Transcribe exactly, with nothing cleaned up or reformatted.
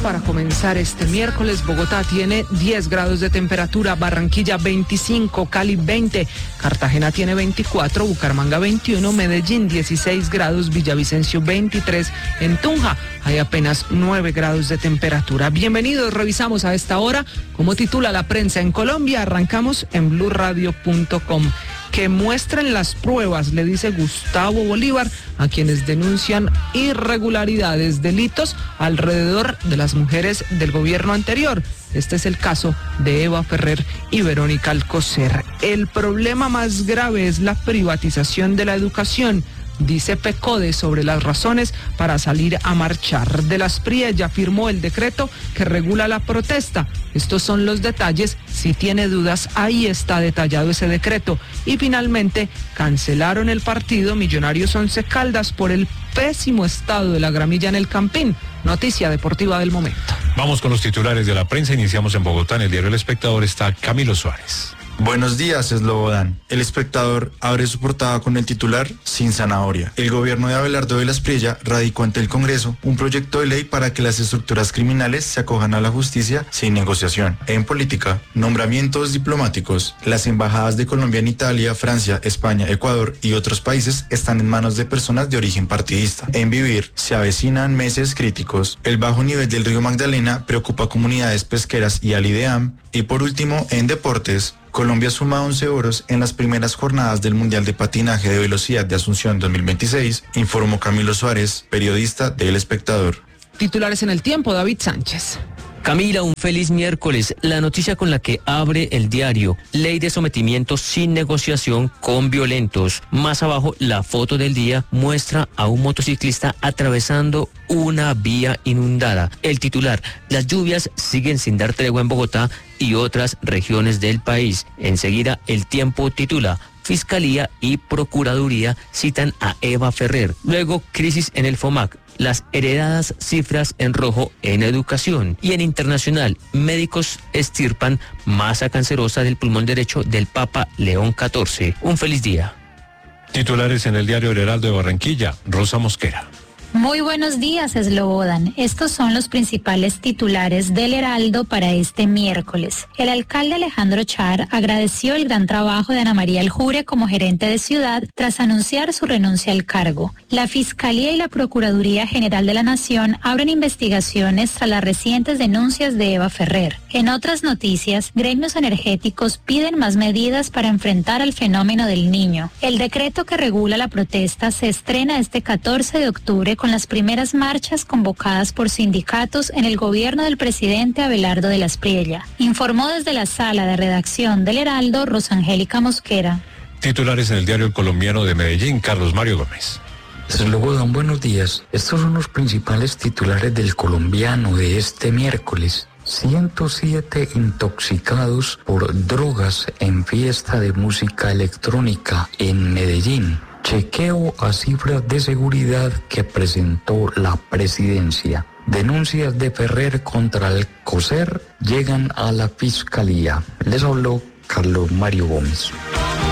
para comenzar este miércoles. Bogotá tiene diez grados de temperatura, Barranquilla veinticinco, Cali veinte, Cartagena tiene veinticuatro, Bucaramanga veintiuno, Medellín dieciséis grados, Villavicencio veintitrés, en Tunja hay apenas nueve grados de temperatura. Bienvenidos, revisamos a esta hora cómo titula la prensa en Colombia. Arrancamos en blue radio punto com. Que muestren las pruebas, le dice Gustavo Bolívar a quienes denuncian irregularidades, delitos alrededor de las mujeres del gobierno anterior. Este es el caso de Eva Ferrer y Verónica Alcocer. El problema más grave es la privatización de la educación, dice Pecode sobre las razones para salir a marchar. De las P R I E ya firmó el decreto que regula la protesta. Estos son los detalles. Si tiene dudas, ahí está detallado ese decreto. Y finalmente, cancelaron el partido Millonarios Once Caldas por el pésimo estado de la gramilla en el Campín. Noticia deportiva del momento. Vamos con los titulares de la prensa. Iniciamos en Bogotá. En el diario El Espectador está Camilo Suárez. Buenos días, Slobodan. El Espectador abre su portada con el titular Sin zanahoria. El gobierno de Abelardo de la Espriella radicó ante el Congreso un proyecto de ley para que las estructuras criminales se acojan a la justicia sin negociación. En política, nombramientos diplomáticos. Las embajadas de Colombia en Italia, Francia, España, Ecuador y otros países están en manos de personas de origen partidista. En Vivir, se avecinan meses críticos. El bajo nivel del río Magdalena preocupa a comunidades pesqueras y al IDEAM. Y por último, en deportes, Colombia suma once oros en las primeras jornadas del Mundial de Patinaje de Velocidad de Asunción dos mil veintiséis, informó Camilo Suárez, periodista de El Espectador. Titulares en El Tiempo, David Sánchez. Camila, un feliz miércoles. La noticia con la que abre el diario: ley de sometimiento sin negociación con violentos. Más abajo, la foto del día muestra a un motociclista atravesando una vía inundada. El titular: las lluvias siguen sin dar tregua en Bogotá y otras regiones del país. Enseguida, El Tiempo titula: Fiscalía y Procuraduría citan a Eva Ferrer. Luego, crisis en el FOMAC. Las heredadas cifras en rojo en educación. Y en internacional, médicos extirpan masa cancerosa del pulmón derecho del Papa León catorce. Un feliz día. Titulares en el diario El Heraldo de Barranquilla, Rosa Mosquera. Muy buenos días, Slobodan. Estos son los principales titulares del Heraldo para este miércoles. El alcalde Alejandro Char agradeció el gran trabajo de Ana María Aljure como gerente de ciudad tras anunciar su renuncia al cargo. La Fiscalía y la Procuraduría General de la Nación abren investigaciones tras las recientes denuncias de Eva Ferrer. En otras noticias, gremios energéticos piden más medidas para enfrentar al fenómeno del Niño. El decreto que regula la protesta se estrena este catorce de octubre con las primeras marchas convocadas por sindicatos en el gobierno del presidente Abelardo de la Espriella. Informó desde la sala de redacción del Heraldo Rosangélica Mosquera. Titulares en el diario El Colombiano de Medellín, Carlos Mario Gómez. Slobodan, buenos días. Estos son los principales titulares del Colombiano de este miércoles. ciento siete intoxicados por drogas en fiesta de música electrónica en Medellín. Chequeo a cifras de seguridad que presentó la presidencia. Denuncias de Ferrer contra Alcocer llegan a la fiscalía. Les habló Carlos Mario Gómez.